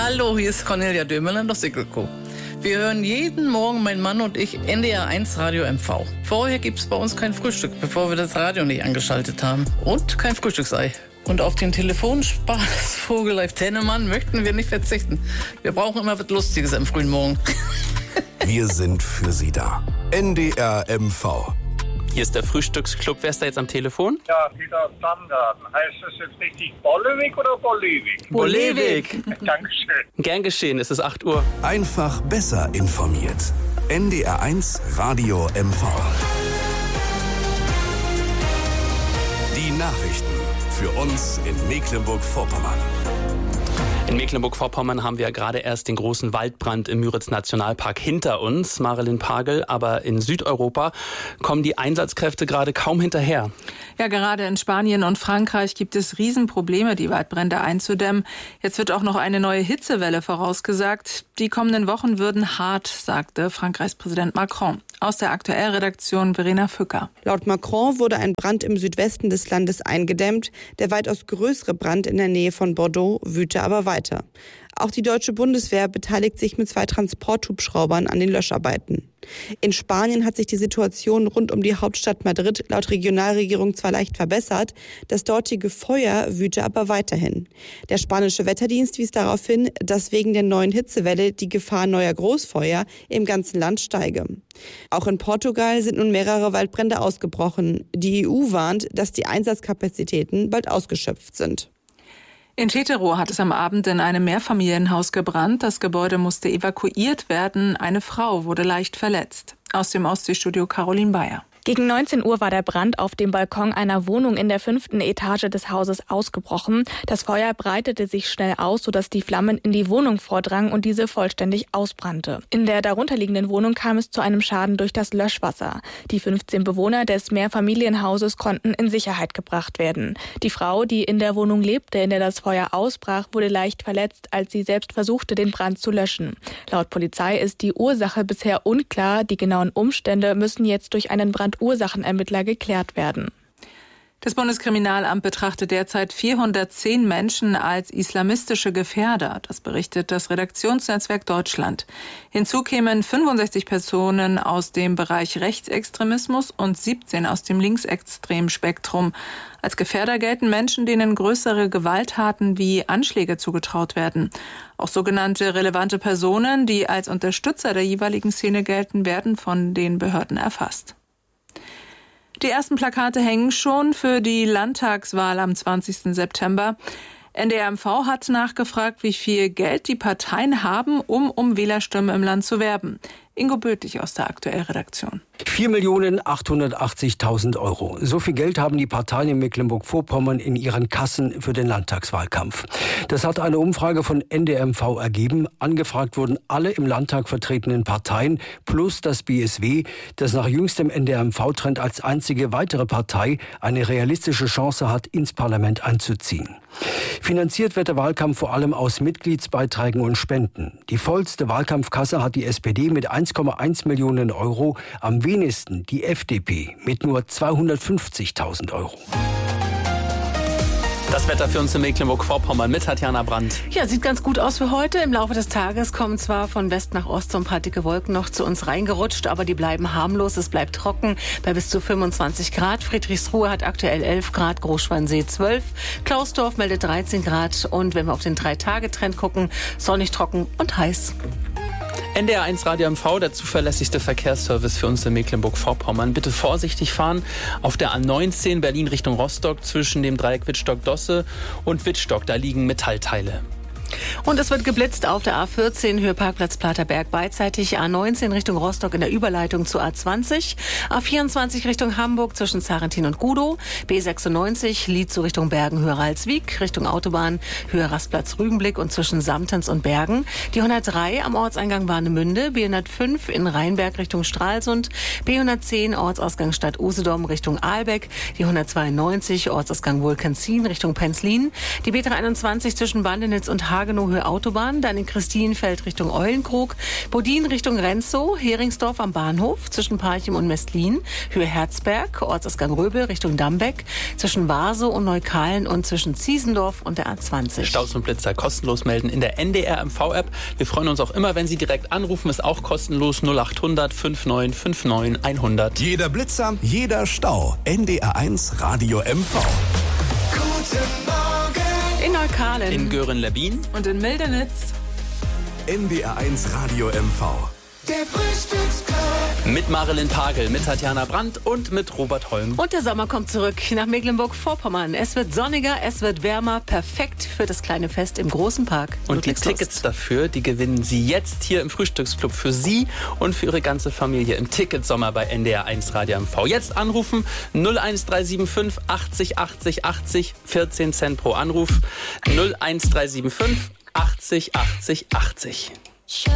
Hallo, hier ist Cornelia Dömerland aus Sickelko. Wir hören jeden Morgen, mein Mann und ich, NDR1 Radio MV. Vorher gibt's bei uns kein Frühstück, bevor wir das Radio nicht angeschaltet haben. Und kein Frühstücksei. Und auf den Telefonspaß Vogel Tennemann möchten wir nicht verzichten. Wir brauchen immer was Lustiges am frühen Morgen. Wir sind für Sie da. NDR MV. Hier ist der Frühstücksclub. Wer ist da jetzt am Telefon? Ja, Peter Stammgarten. Heißt das jetzt richtig Bollewig oder Bollewig? Bollewig. Dankeschön. Gern geschehen, es ist 8 Uhr. Einfach besser informiert. NDR1 Radio MV. Die Nachrichten für uns in Mecklenburg-Vorpommern. In Mecklenburg-Vorpommern haben wir gerade erst den großen Waldbrand im Müritz-Nationalpark hinter uns, Marilyn Pagel. Aber in Südeuropa kommen die Einsatzkräfte gerade kaum hinterher. Ja, gerade in Spanien und Frankreich gibt es Riesenprobleme, die Waldbrände einzudämmen. Jetzt wird auch noch eine neue Hitzewelle vorausgesagt. Die kommenden Wochen würden hart, sagte Frankreichs Präsident Macron. Aus der Aktuellredaktion Verena Fücker. Laut Macron wurde ein Brand im Südwesten des Landes eingedämmt. Der weitaus größere Brand in der Nähe von Bordeaux wüte aber weiter. Auch die deutsche Bundeswehr beteiligt sich mit 2 Transporthubschraubern an den Löscharbeiten. In Spanien hat sich die Situation rund um die Hauptstadt Madrid laut Regionalregierung zwar leicht verbessert, das dortige Feuer wüte aber weiterhin. Der spanische Wetterdienst wies darauf hin, dass wegen der neuen Hitzewelle die Gefahr neuer Großfeuer im ganzen Land steige. Auch in Portugal sind nun mehrere Waldbrände ausgebrochen. Die EU warnt, dass die Einsatzkapazitäten bald ausgeschöpft sind. In Tetero hat es am Abend in einem Mehrfamilienhaus gebrannt. Das Gebäude musste evakuiert werden. Eine Frau wurde leicht verletzt. Aus dem Ostseestudio Caroline Bayer. Gegen 19 Uhr war der Brand auf dem Balkon einer Wohnung in der 5. Etage des Hauses ausgebrochen. Das Feuer breitete sich schnell aus, sodass die Flammen in die Wohnung vordrangen und diese vollständig ausbrannte. In der darunterliegenden Wohnung kam es zu einem Schaden durch das Löschwasser. Die 15 Bewohner des Mehrfamilienhauses konnten in Sicherheit gebracht werden. Die Frau, die in der Wohnung lebte, in der das Feuer ausbrach, wurde leicht verletzt, als sie selbst versuchte, den Brand zu löschen. Laut Polizei ist die Ursache bisher unklar. Die genauen Umstände müssen jetzt durch einen Brandursachenermittler geklärt werden. Das Bundeskriminalamt betrachtet derzeit 410 Menschen als islamistische Gefährder. Das berichtet das Redaktionsnetzwerk Deutschland. Hinzu kämen 65 Personen aus dem Bereich Rechtsextremismus und 17 aus dem linksextremen Spektrum. Als Gefährder gelten Menschen, denen größere Gewalttaten wie Anschläge zugetraut werden. Auch sogenannte relevante Personen, die als Unterstützer der jeweiligen Szene gelten, werden von den Behörden erfasst. Die ersten Plakate hängen schon für die Landtagswahl am 20. September. NDR MV hat nachgefragt, wie viel Geld die Parteien haben, um Wählerstimmen im Land zu werben. Ingo Böthig aus der Aktuellredaktion. 4.080.000 Euro. So viel Geld haben die Parteien in Mecklenburg-Vorpommern in ihren Kassen für den Landtagswahlkampf. Das hat eine Umfrage von NDR MV ergeben. Angefragt wurden alle im Landtag vertretenen Parteien plus das BSW, das nach jüngstem NDR MV-Trend als einzige weitere Partei eine realistische Chance hat, ins Parlament einzuziehen. Finanziert wird der Wahlkampf vor allem aus Mitgliedsbeiträgen und Spenden. Die vollste Wahlkampfkasse hat die SPD mit 1,1 Millionen Euro, am wenigsten die FDP mit nur 250.000 Euro. Das Wetter für uns in Mecklenburg-Vorpommern mit Tatjana Brandt. Ja, sieht ganz gut aus für heute. Im Laufe des Tages kommen zwar von West nach Ost so ein paar dicke Wolken noch zu uns reingerutscht, aber die bleiben harmlos. Es bleibt trocken bei bis zu 25 Grad. Friedrichsruhe hat aktuell 11 Grad, Großschwansee 12. Klausdorf meldet 13 Grad. Und wenn wir auf den 3-Tage-Trend gucken, sonnig, trocken und heiß. NDR1 Radio MV, der zuverlässigste Verkehrsservice für uns in Mecklenburg-Vorpommern. Bitte vorsichtig fahren auf der A19 Berlin Richtung Rostock zwischen dem Dreieck Wittstock-Dosse und Wittstock. Da liegen Metallteile. Und es wird geblitzt auf der A14 Höhe Parkplatz Platerberg beidseitig, A19 Richtung Rostock in der Überleitung zur A20, A24 Richtung Hamburg zwischen Zarentin und Gudow, B96 Lietzow Richtung Bergen Höhe Ralswiek, Richtung Autobahn Höhe Rastplatz Rügenblick und zwischen Samtens und Bergen, die 103 am Ortseingang Warnemünde, B105 in Rheinberg Richtung Stralsund, B110 Ortsausgang Stadt Usedom Richtung Ahlbeck, die 192 Ortsausgang Wulkenzin Richtung Penzlin, die B321 zwischen Bandenitz und Hagenow Höhe Autobahn, dann in Christienfeld Richtung Eulenkrug, Bodin Richtung Renzow, Heringsdorf am Bahnhof, zwischen Parchim und Mestlin, Höhe Herzberg, Ortsausgang Röbel Richtung Dambeck, zwischen Warsow und Neukalen und zwischen Ziesendorf und der A20. Staus und Blitzer kostenlos melden in der NDR MV-App. Wir freuen uns auch immer, wenn Sie direkt anrufen, ist auch kostenlos 0800 5959 100. Jeder Blitzer, jeder Stau. NDR1 Radio MV. Guten Morgen. In Neukalen. In Göhren-Lebbin. Und in Mildenitz. NDR1 Radio MV. Der Frühstücksclub. Mit Marilyn Pagel, mit Tatjana Brandt und mit Robert Holm. Und der Sommer kommt zurück nach Mecklenburg-Vorpommern. Es wird sonniger, es wird wärmer, perfekt für das kleine Fest im großen Park. Und die Tickets dafür, die gewinnen Sie jetzt hier im Frühstücksclub für Sie und für Ihre ganze Familie im Ticketsommer bei NDR1 Radio MV. Jetzt anrufen 01375 80 80 80, 14 Cent pro Anruf. 01375 80 80 80.